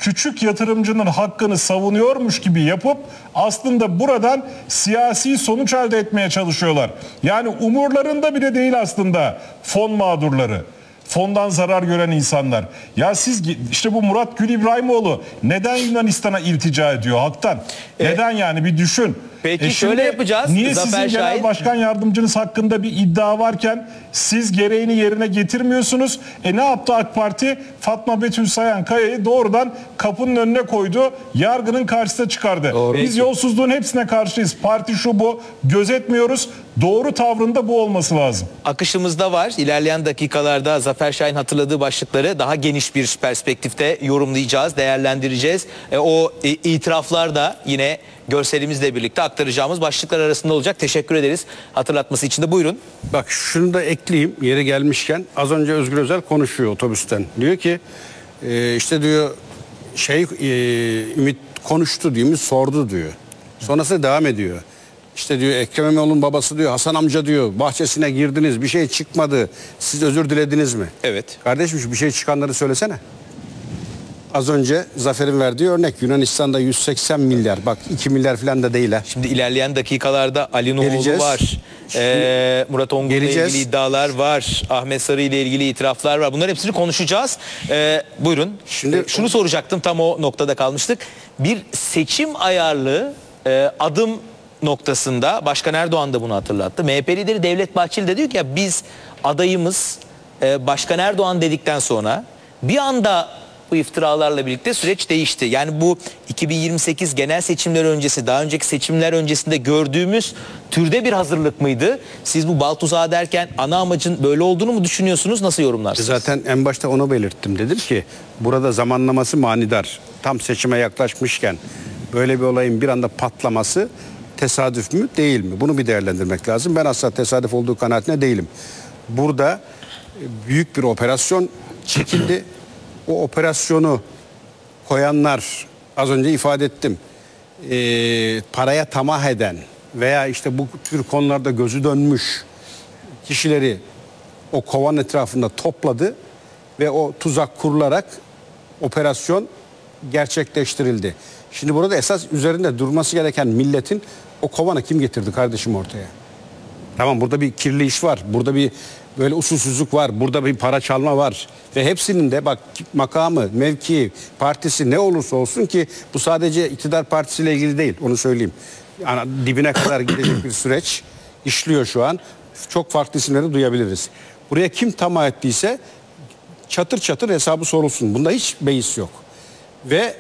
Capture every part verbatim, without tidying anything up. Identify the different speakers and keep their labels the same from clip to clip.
Speaker 1: küçük yatırımcının hakkını savunuyormuş gibi yapıp aslında buradan siyasi sonuç elde etmeye çalışıyorlar. Yani umurlarında bile değil aslında fon mağdurları. Fondan zarar gören insanlar. Ya siz işte bu Murat Gül İbrahimoğlu neden Yunanistan'a iltica ediyor halktan?
Speaker 2: Evet.
Speaker 1: Neden yani bir düşün.
Speaker 2: Peki
Speaker 1: E
Speaker 2: şöyle yapacağız.
Speaker 1: Niye
Speaker 2: Zafer
Speaker 1: sizin genel
Speaker 2: Şahin...
Speaker 1: başkan yardımcınız hakkında bir iddia varken siz gereğini yerine getirmiyorsunuz? E ne yaptı AK Parti? Fatma Betül Sayan Kaya'yı doğrudan kapının önüne koydu. Yargının karşısına çıkardı.
Speaker 2: Doğru.
Speaker 1: Biz yolsuzluğun hepsine karşıyız. Parti şu bu. Gözetmiyoruz. Doğru tavrında bu olması lazım.
Speaker 2: Akışımızda var. İlerleyen dakikalarda Zafer Şahin hatırladığı başlıkları daha geniş bir perspektifte yorumlayacağız, değerlendireceğiz. E, o e, itiraflar da yine görselimizle birlikte aktaracağımız başlıklar arasında olacak. Teşekkür ederiz hatırlatması için de. Buyurun.
Speaker 3: Bak şunu da ekleyeyim yeri gelmişken. Az önce Özgür Özel konuşuyor otobüsten. Diyor ki e, işte diyor şey e, Ümit konuştu diyor, Ümit sordu diyor. Sonrasında devam ediyor. İşte diyor Ekrem İmamoğlu'nun babası diyor Hasan amca diyor bahçesine girdiniz bir şey çıkmadı. Siz özür dilediniz mi?
Speaker 2: Evet.
Speaker 3: Kardeşim bir şey çıkanları söylesene. Az önce Zafer'in verdiği örnek Yunanistan'da yüz seksen milyar bak iki milyar falan da değil ha.
Speaker 2: Şimdi ilerleyen dakikalarda Ali Noğlu var. Ee, Murat Ongun ile ilgili iddialar var. Ahmet Sarı ile ilgili itiraflar var. Bunların hepsini konuşacağız. Ee, buyurun. Şimdi şunu soracaktım, tam o noktada kalmıştık. Bir seçim ayarlı e, adım noktasında Başkan Erdoğan da bunu hatırlattı. M H P lideri Devlet Bahçeli de diyor ki ya biz adayımız e, Başkan Erdoğan dedikten sonra bir anda bu iftiralarla birlikte süreç değişti. Yani bu iki bin yirmi sekiz genel seçimler öncesi, daha önceki seçimler öncesinde gördüğümüz türde bir hazırlık mıydı? Siz bu bal tuzağı derken ana amacın böyle olduğunu mu düşünüyorsunuz? Nasıl yorumlarsınız?
Speaker 3: Zaten en başta onu belirttim. Dedim ki burada zamanlaması manidar. Tam seçime yaklaşmışken böyle bir olayın bir anda patlaması tesadüf mü değil mi? Bunu bir değerlendirmek lazım. Ben asla tesadüf olduğu kanaatine değilim. Burada büyük bir operasyon çekildi. O operasyonu koyanlar az önce ifade ettim. E, paraya tamah eden veya işte bu tür konularda gözü dönmüş kişileri o kovan etrafında topladı ve o tuzak kurularak operasyon gerçekleştirildi. Şimdi burada esas üzerinde durması gereken milletin o kovanı kim getirdi kardeşim ortaya? Tamam burada bir kirli iş var. Burada bir böyle usulsüzlük var. Burada bir para çalma var. Ve hepsinin de bak makamı, mevki, partisi ne olursa olsun ki bu sadece iktidar partisiyle ilgili değil. Onu söyleyeyim. Yani dibine kadar gidecek bir süreç işliyor şu an. Çok farklı isimleri duyabiliriz. Buraya kim tamah ettiyse çatır çatır hesabı sorulsun. Bunda hiç beis yok. Ve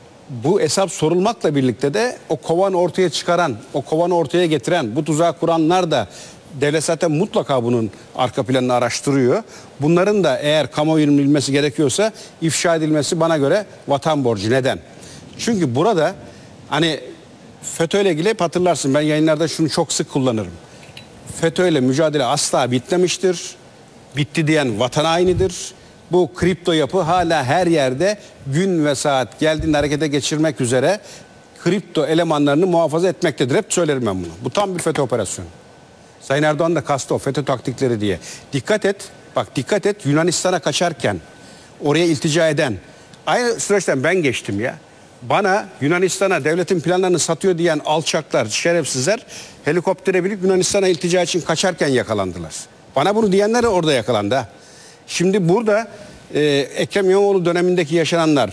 Speaker 3: bu hesap sorulmakla birlikte de o kovanı ortaya çıkaran, o kovanı ortaya getiren, bu tuzağı kuranlar da devlet zaten mutlaka bunun arka planını araştırıyor. Bunların da eğer kamuoyunun bilmesi gerekiyorsa ifşa edilmesi bana göre vatan borcu. Neden? Çünkü burada hani FETÖ ile ilgili hep hatırlarsın, ben yayınlarda şunu çok sık kullanırım. FETÖ ile mücadele asla bitmemiştir. Bitti diyen vatan hainidir. Bu kripto yapı hala her yerde gün ve saat geldiğinde harekete geçirmek üzere kripto elemanlarını muhafaza etmektedir. Hep söylerim ben bunu. Bu tam bir FETÖ operasyonu. Sayın Erdoğan da kastı o FETÖ taktikleri diye. Dikkat et, bak dikkat et, Yunanistan'a kaçarken oraya iltica eden, aynı süreçten ben geçtim ya. Bana Yunanistan'a devletin planlarını satıyor diyen alçaklar, şerefsizler helikoptere binip Yunanistan'a iltica için kaçarken yakalandılar. Bana bunu diyenler de orada yakalandı ha. Şimdi burada e, Ekrem İmamoğlu dönemindeki yaşananlar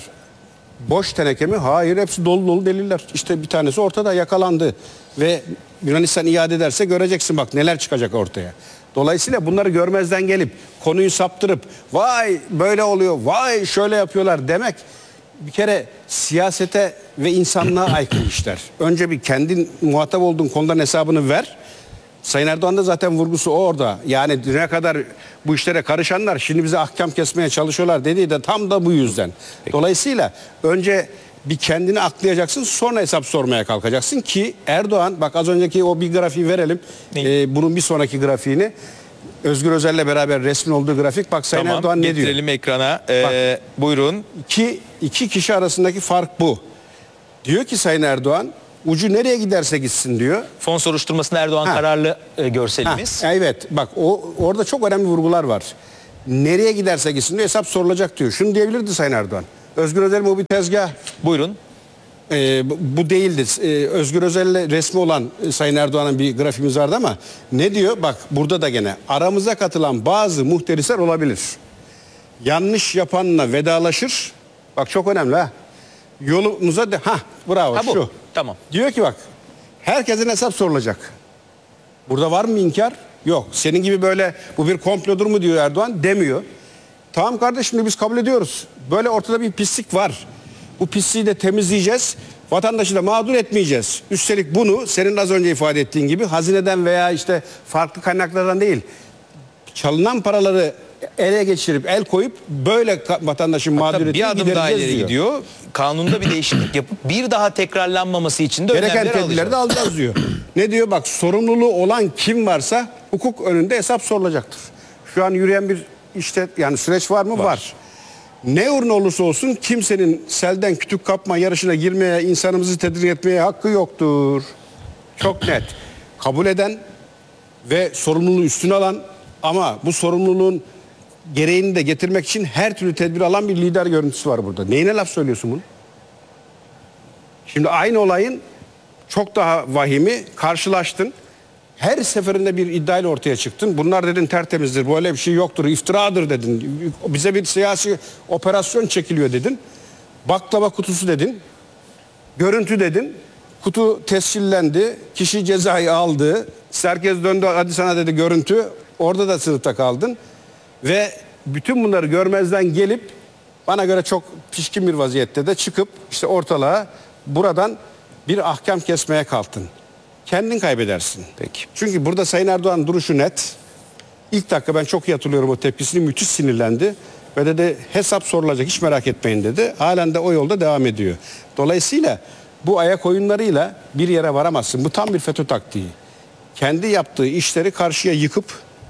Speaker 3: boş teneke mi? Hayır, hepsi dolu dolu deliller. İşte bir tanesi ortada yakalandı ve Yunanistan iade ederse göreceksin bak neler çıkacak ortaya. Dolayısıyla bunları görmezden gelip konuyu saptırıp vay böyle oluyor, vay şöyle yapıyorlar demek bir kere siyasete ve insanlığa aykırı işler. Önce bir kendin muhatap olduğun konuların hesabını ver. Sayın Erdoğan da zaten vurgusu orada. Yani ne kadar bu işlere karışanlar şimdi bize ahkam kesmeye çalışıyorlar dediği de tam da bu yüzden. Dolayısıyla önce bir kendini aklayacaksın, sonra hesap sormaya kalkacaksın ki Erdoğan, bak az önceki o bir grafiği verelim. Ee, bunun bir sonraki grafiğini Özgür Özel'le beraber resmin olduğu grafik. Bak Sayın
Speaker 2: tamam,
Speaker 3: Erdoğan ne diyor?
Speaker 2: Getirelim ekrana. Ee,
Speaker 3: bak,
Speaker 2: buyurun.
Speaker 3: İki, iki kişi arasındaki fark bu. Diyor ki Sayın Erdoğan, ucu nereye giderse gitsin diyor.
Speaker 2: Fon soruşturmasında Erdoğan ha. kararlı e, görselimiz.
Speaker 3: Ha, evet bak o orada çok önemli vurgular var. Nereye giderse gitsin diyor, hesap sorulacak diyor. Şunu diyebilirdi Sayın Erdoğan. Özgür Özel mobil tezgah
Speaker 2: Buyurun.
Speaker 3: e, bu- bu değildi. E, Özgür Özel'le resmi olan e, Sayın Erdoğan'ın bir grafiğimiz vardı ama ne diyor? Bak burada da gene aramıza katılan bazı muhterisler olabilir. Yanlış yapanla vedalaşır. Bak çok önemli ha. Yolumuza de ha bravo
Speaker 2: Ha bu.
Speaker 3: şu.
Speaker 2: Tamam.
Speaker 3: Diyor ki bak herkesin hesap sorulacak. Burada var mı inkar? Yok. Senin gibi böyle bu bir komplodur mu diyor Erdoğan demiyor. Tamam kardeşim biz kabul ediyoruz. Böyle ortada bir pislik var. Bu pisliği de temizleyeceğiz. Vatandaşı da mağdur etmeyeceğiz. Üstelik bunu senin az önce ifade ettiğin gibi hazineden veya işte farklı kaynaklardan değil. Çalınan paraları ele geçirip el koyup böyle ka- vatandaşın
Speaker 2: Tabii
Speaker 3: mağduriyetini
Speaker 2: bir adım daha
Speaker 3: gidereceğiz
Speaker 2: ileri
Speaker 3: diyor.
Speaker 2: gidiyor. Kanunda bir değişiklik yapıp bir daha tekrarlanmaması için de
Speaker 3: Gereken
Speaker 2: önlemleri
Speaker 3: tedbirleri de
Speaker 2: alacağız.
Speaker 3: alacağız diyor. Ne diyor? Bak sorumluluğu olan kim varsa hukuk önünde hesap sorulacaktır. Şu an yürüyen bir işte yani süreç var mı? Var. var. Ne uğruna olursa olsun kimsenin selden kütük kapma yarışına girmeye, insanımızı tedirgin etmeye hakkı yoktur. Çok net. Kabul eden ve sorumluluğu üstüne alan ama bu sorumluluğun gereğini de getirmek için her türlü tedbir alan bir lider görüntüsü var burada. Neyine laf söylüyorsun bunu? Şimdi aynı olayın çok daha vahimi karşılaştın. Her seferinde bir iddiayla ortaya çıktın. Bunlar dedin tertemizdir, böyle bir şey yoktur, iftiradır dedin. Bize bir siyasi operasyon çekiliyor dedin. Baklava kutusu dedin. Görüntü dedin. Kutu tescillendi. Kişi cezayı aldı. Herkes döndü hadi sana dedi görüntü. Orada da sınıfta kaldın. Ve bütün bunları görmezden gelip bana göre çok pişkin bir vaziyette de çıkıp işte ortalığa buradan bir ahkam kesmeye kalktın. Kendin kaybedersin.
Speaker 2: Peki.
Speaker 3: Çünkü burada Sayın Erdoğan duruşu net. İlk dakika ben çok iyi hatırlıyorum o tepkisini, müthiş sinirlendi. Ve dedi hesap sorulacak hiç merak etmeyin dedi. Halen de o yolda devam ediyor. Dolayısıyla bu ayak oyunlarıyla bir yere varamazsın. Bu tam bir FETÖ taktiği. Kendi yaptığı işleri karşıya yıkıp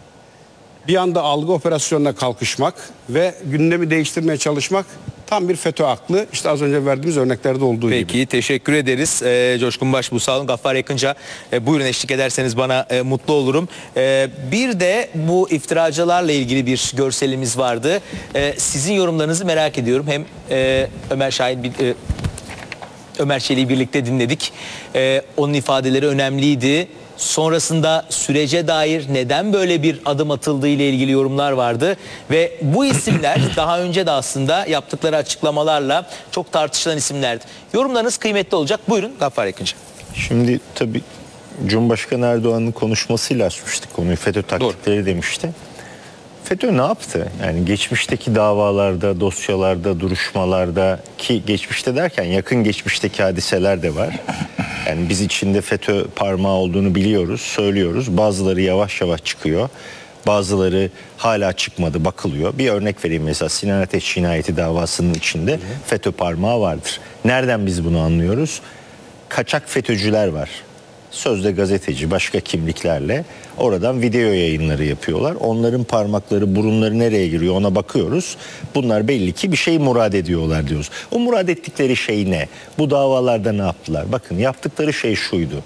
Speaker 3: bir anda algı operasyonuna kalkışmak ve gündemi değiştirmeye çalışmak tam bir FETÖ aklı. İşte az önce verdiğimiz örneklerde olduğu
Speaker 2: Peki,
Speaker 3: gibi.
Speaker 2: teşekkür ederiz. Ee, Coşkun Başbuğ sağ olun. Gaffar Yakınca e, buyurun eşlik ederseniz bana e, mutlu olurum. E, bir de bu iftiracılarla ilgili bir görselimiz vardı. E, sizin yorumlarınızı merak ediyorum. Hem e, Ömer Şahin bir... E, Ömer Çelik'i birlikte dinledik. Ee, onun ifadeleri önemliydi. Sonrasında sürece dair neden böyle bir adım atıldığı ile ilgili yorumlar vardı. Ve bu isimler daha önce de aslında yaptıkları açıklamalarla çok tartışılan isimlerdi. Yorumlarınız kıymetli olacak. Buyurun Gaffar Yakınca.
Speaker 4: Şimdi tabii Cumhurbaşkanı Erdoğan'ın konuşmasıyla açmıştık konuyu. FETÖ taktikleri demişti. FETÖ ne yaptı? Yani geçmişteki davalarda, dosyalarda, duruşmalarda ki geçmişte derken yakın geçmişteki hadiseler de var. Yani biz içinde FETÖ parmağı olduğunu biliyoruz, söylüyoruz. Bazıları yavaş yavaş çıkıyor. Bazıları hala çıkmadı, bakılıyor. Bir örnek vereyim mesela Sinan Ateş cinayeti davasının içinde FETÖ parmağı vardır. Nereden biz bunu anlıyoruz? Kaçak FETÖ'cüler var. Sözde gazeteci, başka kimliklerle oradan video yayınları yapıyorlar. Onların parmakları, burunları nereye giriyor ona bakıyoruz. Bunlar belli ki bir şey murad ediyorlar diyoruz. O murad ettikleri şey ne? Bu davalarda ne yaptılar? Bakın yaptıkları şey şuydu.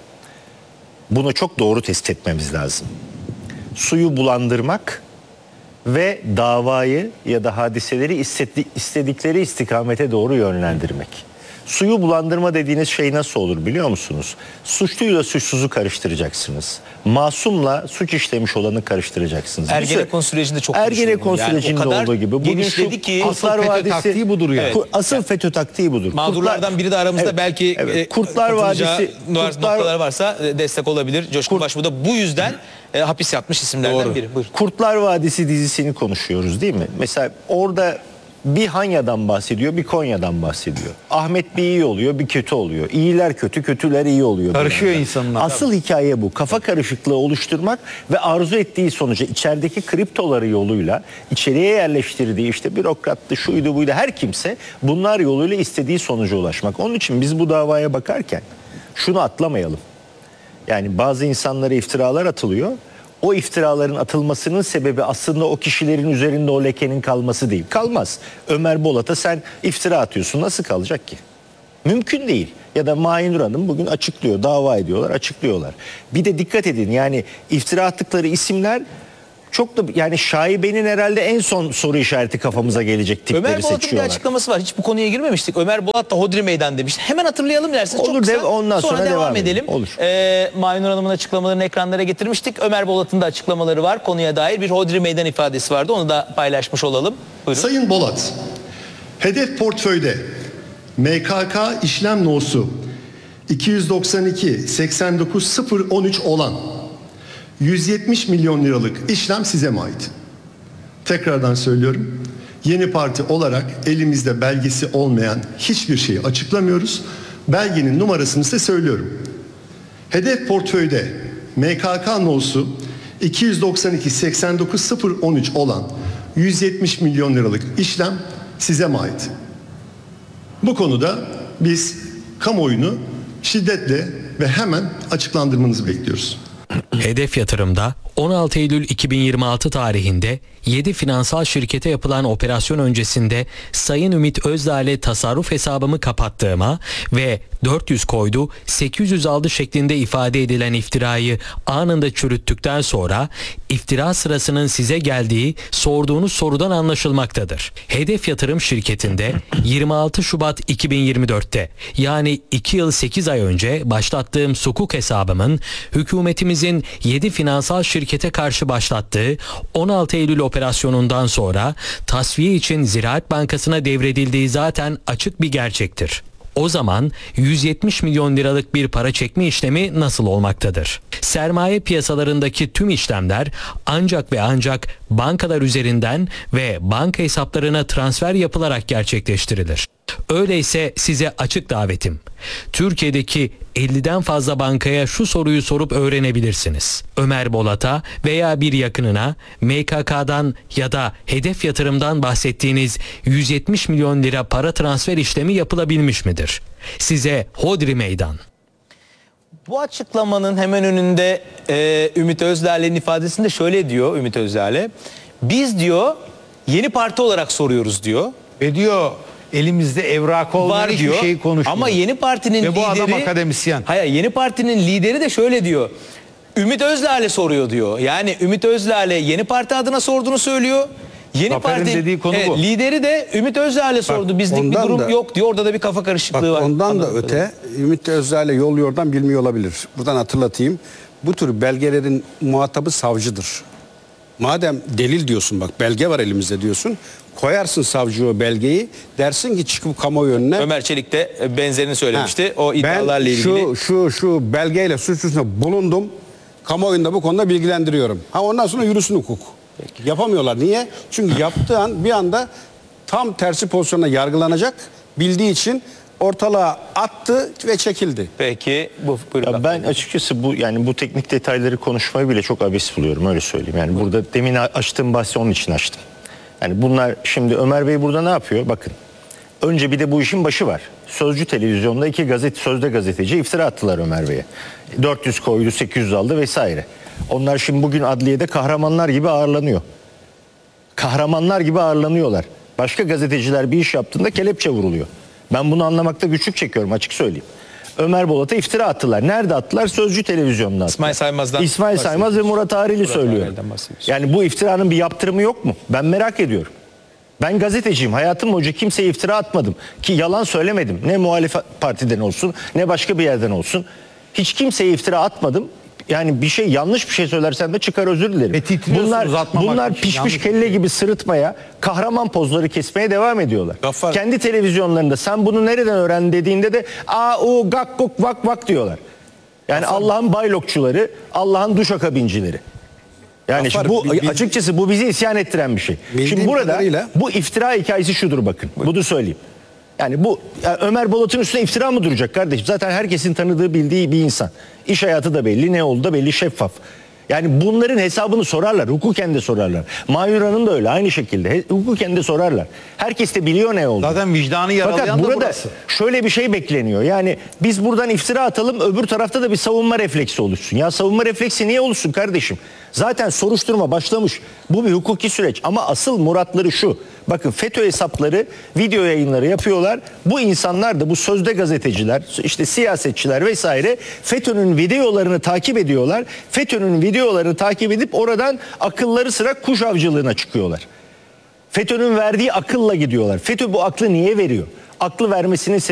Speaker 4: Bunu çok doğru tespit etmemiz lazım. Suyu bulandırmak ve davayı ya da hadiseleri istedikleri istikamete doğru yönlendirmek. Suyu bulandırma dediğiniz şey nasıl olur biliyor musunuz? Suçluyla suçsuzu karıştıracaksınız. Masumla suç işlemiş olanı karıştıracaksınız.
Speaker 2: Ergenekon sürecinde çok
Speaker 4: Ergenekon
Speaker 2: yani
Speaker 4: sürecinde olduğu gibi. Bugün şu
Speaker 2: ki
Speaker 4: Kurtlar
Speaker 5: FETÖ
Speaker 4: Vadisi
Speaker 5: taktiği budur yani.
Speaker 4: Evet. Asıl FETÖ taktiği budur.
Speaker 2: mağdurlardan biri de aramızda
Speaker 4: Evet,
Speaker 2: belki
Speaker 4: evet.
Speaker 2: e,
Speaker 4: Kurtlar
Speaker 2: katılacağı
Speaker 4: Vadisi
Speaker 2: Kurtlar...
Speaker 4: Kurtlar,
Speaker 2: noktalar varsa e, destek olabilir. Coşkun Başbuğ da bu yüzden e, hapis yatmış isimlerden
Speaker 4: Doğru.
Speaker 2: biri. Buyur.
Speaker 4: Kurtlar Vadisi dizisini konuşuyoruz değil mi? Mesela orada bir Hanya'dan bahsediyor, bir Konya'dan bahsediyor. Ahmet bir iyi oluyor, bir kötü oluyor. İyiler kötü, kötüler iyi oluyor.
Speaker 5: Karışıyor insanlar.
Speaker 4: Asıl hikaye bu. Kafa karışıklığı oluşturmak ve arzu ettiği sonuca içerideki kriptoları yoluyla içeriye yerleştirdiği işte bürokrattı, şuydu buydu her kimse bunlar yoluyla istediği sonuca ulaşmak. Onun için biz bu davaya bakarken şunu atlamayalım. Yani bazı insanlara iftiralar atılıyor. O iftiraların atılmasının sebebi aslında o kişilerin üzerinde o lekenin kalması değil. Kalmaz. Ömer Bolat'a sen iftira atıyorsun. Nasıl kalacak ki? Mümkün değil. Ya da Mahinur Hanım bugün açıklıyor. Dava ediyorlar, açıklıyorlar. Bir de dikkat edin yani iftira attıkları isimler çok da yani şaibenin herhalde en son soru işareti kafamıza gelecek tipleri
Speaker 2: Ömer Bolat'ın bir
Speaker 4: seçiyorlar.
Speaker 2: açıklaması var. Hiç bu konuya girmemiştik. Ömer Bolat da Hodri Meydan demişti. Hemen hatırlayalım derseniz.
Speaker 4: Olur,
Speaker 2: Çok kısa.
Speaker 4: dev- ondan
Speaker 2: sonra,
Speaker 4: sonra
Speaker 2: devam,
Speaker 4: devam
Speaker 2: edelim.
Speaker 4: edelim. Olur.
Speaker 2: Ee, Maynur Hanım'ın açıklamalarını ekranlara getirmiştik. Ömer Bolat'ın da açıklamaları var. Konuya dair bir Hodri Meydan ifadesi vardı. Onu da paylaşmış olalım. Buyurun.
Speaker 5: Sayın Bolat, hedef portföyde M K K işlem no'su iki yüz doksan iki seksen dokuz sıfır on üç olan yüz yetmiş milyon liralık işlem size mi ait? Tekrardan söylüyorum. Yeni parti olarak elimizde belgesi olmayan hiçbir şeyi açıklamıyoruz. Belgenin numarasını size söylüyorum. Hedef portföyde M K K no'su iki yüz doksan iki seksen dokuz sıfır on üç olan yüz yetmiş milyon liralık işlem size mi ait? Bu konuda biz kamuoyunu şiddetle ve hemen açıklandırmanızı bekliyoruz.
Speaker 6: Hedef Yatırım'da on altı Eylül iki bin yirmi altı tarihinde yedi finansal şirkete yapılan operasyon öncesinde Sayın Ümit Özdağ'le tasarruf hesabımı kapattığıma ve dört yüz koydu, sekiz yüz aldı şeklinde ifade edilen iftirayı anında çürüttükten sonra iftira sırasının size geldiği sorduğunuz sorudan anlaşılmaktadır. Hedef Yatırım şirketinde yirmi altı Şubat iki bin yirmi dörtte yani iki yıl sekiz ay önce başlattığım sukuk hesabımın hükümetimizin yedi finansal şirkete karşı başlattığı on altı Eylül operasyonundan sonra tasfiye için Ziraat Bankası'na devredildiği zaten açık bir gerçektir. O zaman yüz yetmiş milyon liralık bir para çekme işlemi nasıl olmaktadır? Sermaye piyasalarındaki tüm işlemler ancak ve ancak bankalar üzerinden ve banka hesaplarına transfer yapılarak gerçekleştirilir. Öyleyse size açık davetim. Türkiye'deki elliden fazla bankaya şu soruyu sorup öğrenebilirsiniz. Ömer Bolat'a veya bir yakınına M K K'dan ya da Hedef Yatırım'dan bahsettiğiniz yüz yetmiş milyon lira para transfer işlemi yapılabilmiş midir? Size Hodri Meydan.
Speaker 2: Bu açıklamanın hemen önünde e, Ümit Özdağ'ın ifadesinde şöyle diyor Ümit Özdağ. Biz diyor yeni parti olarak soruyoruz diyor.
Speaker 3: Ve diyor elimizde evrak olmayan
Speaker 2: Var
Speaker 3: hiçbir
Speaker 2: diyor.
Speaker 3: şeyi konuşmuyor.
Speaker 2: Ama yeni partinin
Speaker 3: Ve bu
Speaker 2: lideri...
Speaker 3: adam akademisyen.
Speaker 2: Hayır, yeni partinin lideri de şöyle diyor. Ümit Özdağ'le soruyor diyor. Yani Ümit Özdağ'le yeni parti adına sorduğunu söylüyor. Yeni
Speaker 3: Zafer'in
Speaker 2: parti
Speaker 3: dediği konu
Speaker 2: evet,
Speaker 3: bu.
Speaker 2: lideri de Ümit Özdağ'le sordu. Bizlik bir
Speaker 3: ondan
Speaker 2: durum
Speaker 3: da-
Speaker 2: yok diyor. Orada da bir kafa karışıklığı
Speaker 3: Bak,
Speaker 2: var.
Speaker 3: ondan da
Speaker 2: Anladığım
Speaker 3: öte Ümit Özdağ'la yol yordan bilmiyor olabilir. Buradan hatırlatayım. Bu tür belgelerin muhatabı savcıdır. Madem delil diyorsun, bak belge var elimizde diyorsun. Koyarsın savcı o belgeyi. Dersin ki çıkıp kamuoyu önüne.
Speaker 2: Ömer Çelik de benzerini söylemişti.
Speaker 3: Ha,
Speaker 2: O iddialarla
Speaker 3: ben
Speaker 2: ilgili.
Speaker 3: şu şu şu belgeyle suç üstüne bulundum. Kamuoyunda bu konuda bilgilendiriyorum. Ha ondan sonra yürüsün hukuk. Yapamıyorlar. Niye? Çünkü yaptığı an bir anda tam tersi pozisyonda yargılanacak bildiği için ortalığa attı ve çekildi.
Speaker 2: Peki bu buyurun.
Speaker 4: Ya ben açıkçası bu yani bu teknik detayları konuşmayı bile çok abes buluyorum, öyle söyleyeyim. Yani burada demin açtığım bahsi onun için açtım. Yani bunlar şimdi Ömer Bey burada ne yapıyor? Bakın. Önce bir de bu işin başı var. Sözcü televizyonda iki gazete sözde gazeteci iftira attılar Ömer Bey'e. dört yüz koydu, sekiz yüz aldı vesaire. Onlar şimdi bugün adliyede kahramanlar gibi ağırlanıyor. Kahramanlar gibi ağırlanıyorlar. Başka gazeteciler bir iş yaptığında kelepçe vuruluyor. Ben bunu anlamakta güçlük çekiyorum, açık söyleyeyim. Ömer Bolat'a iftira attılar. Nerede attılar? Sözcü televizyonda attılar.
Speaker 2: İsmail Saymaz'dan
Speaker 4: İsmail Saymaz ve Murat Arili söylüyor.
Speaker 2: Arili'den bahsediyorsun.
Speaker 4: Yani bu iftiranın bir yaptırımı yok mu? Ben merak ediyorum. Ben gazeteciyim. Hayatım boyunca kimseye iftira atmadım. Ki yalan söylemedim. Ne muhalif partiden olsun ne başka bir yerden olsun. Hiç kimseye iftira atmadım. Yani bir şey yanlış bir şey söylersem de çıkar özür dilerim.
Speaker 3: Ve titriyorsunuz
Speaker 4: Bunlar,
Speaker 3: atmamak
Speaker 4: bunlar
Speaker 3: için,
Speaker 4: pişmiş
Speaker 3: yanlış.
Speaker 4: kelle gibi sırıtmaya, kahraman pozları kesmeye devam ediyorlar.
Speaker 3: Gaffar.
Speaker 4: Kendi televizyonlarında sen bunu nereden öğrendin dediğinde de aa o gak gok vak vak diyorlar. Yani Allah'ın baylokçuları, Allah'ın duşakabincileri. Yani
Speaker 3: Gaffar,
Speaker 4: bu
Speaker 3: bil- bil-
Speaker 4: açıkçası bu bizi isyan ettiren bir şey.
Speaker 3: Bildiğim
Speaker 4: Şimdi burada
Speaker 3: kadarıyla-
Speaker 4: bu iftira hikayesi şudur bakın. Bunu söyleyeyim. Yani bu ya Ömer Bolat'ın üstüne iftira mı duracak kardeşim? Zaten herkesin tanıdığı, bildiği bir insan. İş hayatı da belli, ne oldu da belli, şeffaf. Yani bunların hesabını sorarlar. Hukuken de sorarlar. Mahir Hanım da öyle aynı şekilde. He- Hukuken de sorarlar. Herkes de biliyor ne oldu.
Speaker 3: Zaten vicdanı yaralayan
Speaker 4: Fakat
Speaker 3: da
Speaker 4: burada
Speaker 3: burası.
Speaker 4: şöyle bir şey bekleniyor. Yani biz buradan iftira atalım, öbür tarafta da bir savunma refleksi oluşsun. Ya savunma refleksi niye oluşsun kardeşim? Zaten soruşturma başlamış. Bu bir hukuki süreç ama asıl muratları şu. Bakın FETÖ hesapları, video yayınları yapıyorlar. Bu insanlar da, bu sözde gazeteciler, işte siyasetçiler vesaire FETÖ'nün videolarını takip ediyorlar. FETÖ'nün videolarını takip edip oradan akılları sıra kuş avcılığına çıkıyorlar. FETÖ'nün verdiği akılla gidiyorlar. FETÖ bu aklı niye veriyor? Aklı vermesinin